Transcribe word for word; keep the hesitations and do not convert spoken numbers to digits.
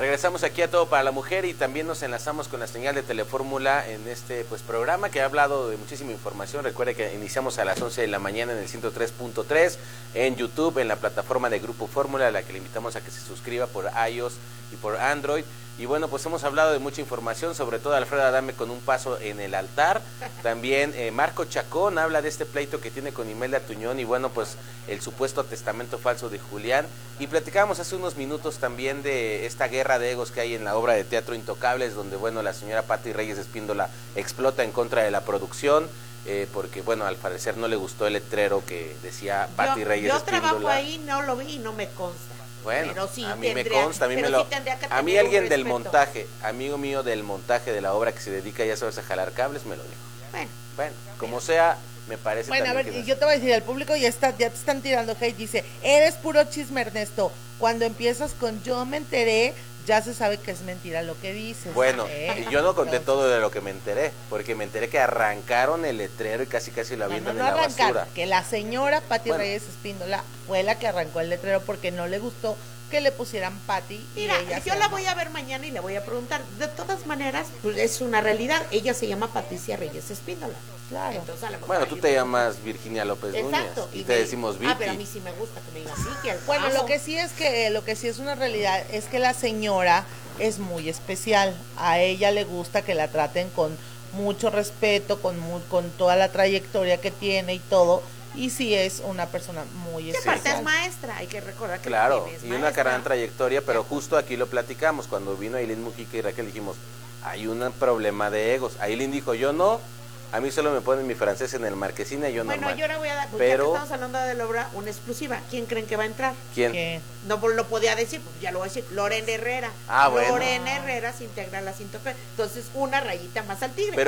Regresamos aquí a Todo para la Mujer y también nos enlazamos con la señal de Telefórmula en este pues programa que ha hablado de muchísima información. Recuerde que iniciamos a las once de la mañana en el ciento tres punto tres, en YouTube, en la plataforma de Grupo Fórmula, a la que le invitamos a que se suscriba por iOS y por Android. Y bueno, pues hemos hablado de mucha información, sobre todo Alfredo Adame con un paso en el altar. También eh, Marco Chacón habla de este pleito que tiene con Imelda Tuñón y bueno, pues el supuesto testamento falso de Julián. Y platicábamos hace unos minutos también de esta guerra de egos que hay en la obra de teatro Intocables, donde bueno, la señora Pati Reyes Espíndola explota en contra de la producción. Eh, porque bueno, al parecer no le gustó el letrero que decía Pati Reyes yo Espíndola. Yo trabajo ahí, no lo vi y no me consta. Bueno, pero sí a mí tendría, me consta, a mí me lo, sí a mí alguien del montaje, amigo mío del montaje de la obra que se dedica, ya sabes, a jalar cables, me lo dijo. Bueno, bueno, como sea, me parece. Bueno, a ver, que yo te voy a decir, el público ya está, ya te están tirando hate, dice, eres puro chisme, Ernesto. Cuando empiezas con yo me enteré, ya se sabe que es mentira lo que dices. Bueno, ¿eh? yo no conté todo de lo que me enteré, porque me enteré que arrancaron el letrero y casi casi lo avientan no, no, no en la arrancar, basura. Que la señora Pati bueno. Reyes Espíndola fue la que arrancó el letrero porque no le gustó que le pusieran Pati. Mira, y ella yo la voy a ver mañana y le voy a preguntar. De todas maneras, pues es una realidad. Ella se llama Patricia Reyes Espíndola. Claro. Entonces, a lo mejor bueno, tú te me... llamas Virginia López Exacto, Núñez y, y te me... decimos Vicky. Ah, pero a mí sí me gusta que me digan Vicky. Al Bueno, paso. lo que sí es que lo que sí es una realidad es que la señora es muy especial. A ella le gusta que la traten con mucho respeto, con muy, con toda la trayectoria que tiene y todo. Y sí es una persona muy especial. Aparte es maestra, hay que recordar que claro, es y maestra. una gran trayectoria, pero justo aquí lo platicamos, cuando vino Ailín Mujica y Raquel dijimos, hay un problema de egos. Ailín dijo, yo no, a mí solo me ponen mi francés en el Marquesina y yo bueno, normal. Bueno, yo ahora voy a dar, pues pero... ya que estamos hablando de la obra, una exclusiva. ¿Quién creen que va a entrar? ¿Quién? ¿Qué? No lo podía decir, pues ya lo voy a decir, Lorena Herrera. Ah, bueno. Lorena Herrera se integra a la cinta. Entonces, una rayita más al tigre. Pero